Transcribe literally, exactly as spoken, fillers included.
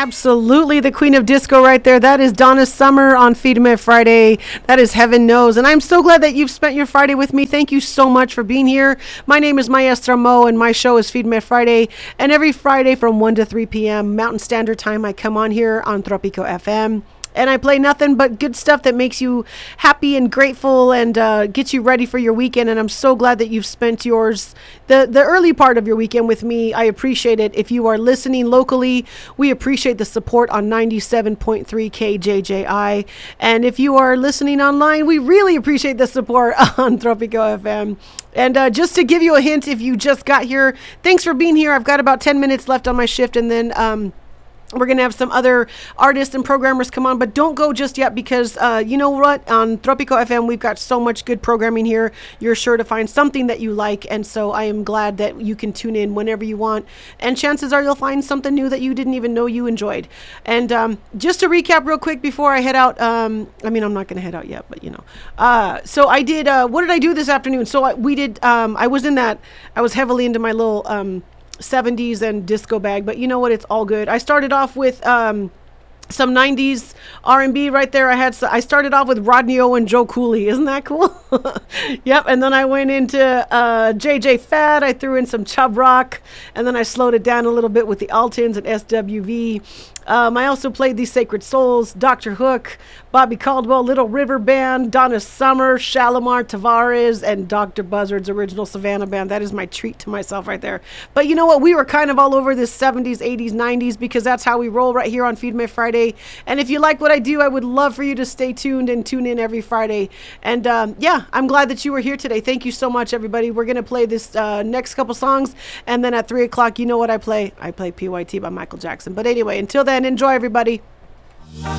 Absolutely, the queen of disco right there. That is Donna Summer on Feed 'em At Friday. That is Heaven Knows. And I'm so glad that you've spent your Friday with me. Thank you so much for being here. My name is Maestra Mo, and my show is Feed 'em At Friday. And every Friday from one to three p.m. Mountain Standard Time, I come on here on Tropico F M. And I play nothing but good stuff that makes you happy and grateful and uh, gets you ready for your weekend. And I'm so glad that you've spent yours, the, the early part of your weekend with me. I appreciate it. If you are listening locally, we appreciate the support on ninety-seven point three K J J I. And if you are listening online, we really appreciate the support on Tropico F M. And uh, just to give you a hint, if you just got here, thanks for being here. I've got about ten minutes left on my shift, and then... Um, We're going to have some other artists and programmers come on, but don't go just yet because uh, you know what? On Tropico F M, we've got so much good programming here. You're sure to find something that you like, and so I am glad that you can tune in whenever you want. And chances are you'll find something new that you didn't even know you enjoyed. And um, just to recap real quick before I head out, um, I mean, I'm not going to head out yet, but you know. Uh, so I did, uh, what did I do this afternoon? So I, we did, um, I was in that, I was heavily into my little... Um, seventies and disco bag, but you know what, it's all good. I started off with um some nineties R and B right there. I had I started off with Rodney O and Joe Cooley. Isn't that cool? Yep. And then I went into uh J J Fad. I threw in some Chubb Rock, and then I slowed it down a little bit with the Altons and S W V. Um, I also played the Sacred Souls, Doctor Hook, Bobby Caldwell, Little River Band, Donna Summer, Shalimar Tavares, and Doctor Buzzard's original Savannah Band. That is my treat to myself right there. But you know what? We were kind of all over this seventies, eighties, nineties because that's how we roll right here on Feed Me Friday. And if you like what I do, I would love for you to stay tuned and tune in every Friday. And um, yeah, I'm glad that you were here today. Thank you so much, everybody. We're going to play this uh, next couple songs. And then at three o'clock, you know what I play? I play P Y T by Michael Jackson. But anyway, until then, enjoy, everybody.